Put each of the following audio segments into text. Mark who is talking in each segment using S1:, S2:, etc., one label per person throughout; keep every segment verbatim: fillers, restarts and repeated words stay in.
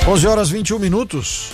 S1: onze horas e vinte e um minutos.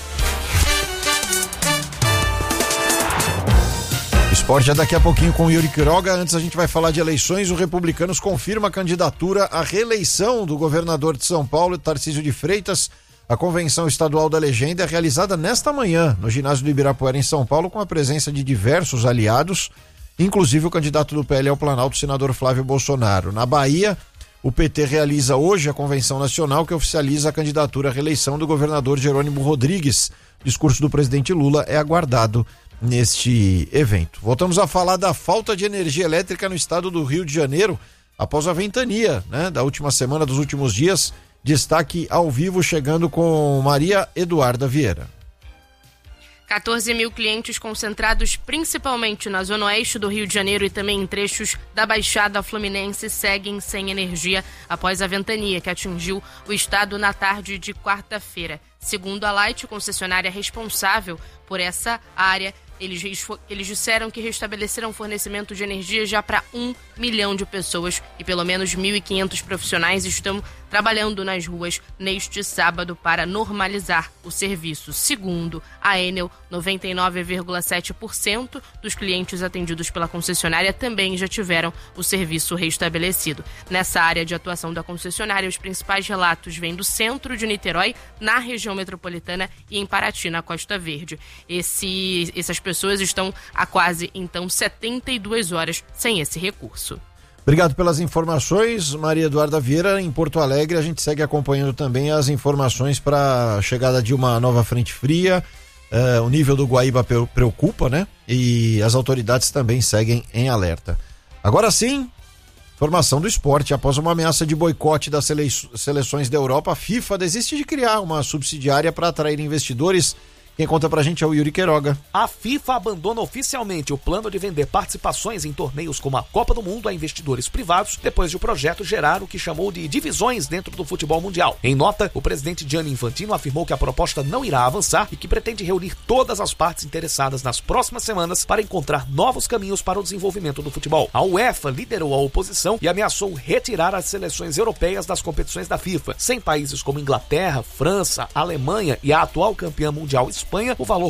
S1: Esporte é daqui a pouquinho com o Yuri Quiroga. Antes a gente vai falar de eleições. O Republicanos confirma a candidatura à reeleição do governador de São Paulo, Tarcísio de Freitas. A convenção estadual da legenda é realizada nesta manhã no ginásio do Ibirapuera, em São Paulo, com a presença de diversos aliados, inclusive o candidato do P L ao Planalto, o senador Flávio Bolsonaro. Na Bahia, o P T realiza hoje a convenção nacional que oficializa a candidatura à reeleição do governador Jerônimo Rodrigues. O discurso do presidente Lula é aguardado neste evento. Voltamos a falar da falta de energia elétrica no estado do Rio de Janeiro após a ventania, né, da última semana, dos últimos dias. Destaque ao vivo chegando com Maria Eduarda Vieira.
S2: quatorze mil clientes concentrados principalmente na zona oeste do Rio de Janeiro e também em trechos da Baixada Fluminense seguem sem energia após a ventania que atingiu o estado na tarde de quarta-feira. Segundo a Light, concessionária responsável por essa área, Eles, eles disseram que restabeleceram o fornecimento de energia já para um milhão de pessoas e pelo menos mil e quinhentos profissionais estão trabalhando nas ruas neste sábado para normalizar o serviço. Segundo a Enel, noventa e nove vírgula sete por cento dos clientes atendidos pela concessionária também já tiveram o serviço restabelecido. Nessa área de atuação da concessionária, os principais relatos vêm do centro de Niterói, na região metropolitana e em Paraty, na Costa Verde. Esse, essas pessoas pessoas estão há quase, então, setenta e duas horas sem esse recurso.
S1: Obrigado pelas informações, Maria Eduarda Vieira. Em Porto Alegre, a gente segue acompanhando também as informações para a chegada de uma nova frente fria. Uh, o nível do Guaíba preocupa, né? E as autoridades também seguem em alerta. Agora sim, informação do esporte. Após uma ameaça de boicote das sele... seleções da Europa, a FIFA desiste de criar uma subsidiária para atrair investidores. Quem conta pra gente é o Yuri Quiroga.
S3: A FIFA abandona oficialmente o plano de vender participações em torneios como a Copa do Mundo a investidores privados, depois de o projeto gerar o que chamou de divisões dentro do futebol mundial. Em nota, o presidente Gianni Infantino afirmou que a proposta não irá avançar e que pretende reunir todas as partes interessadas nas próximas semanas para encontrar novos caminhos para o desenvolvimento do futebol. A UEFA liderou a oposição e ameaçou retirar as seleções europeias das competições da FIFA. Sem países como Inglaterra, França, Alemanha e a atual campeã mundial Espanha, o valor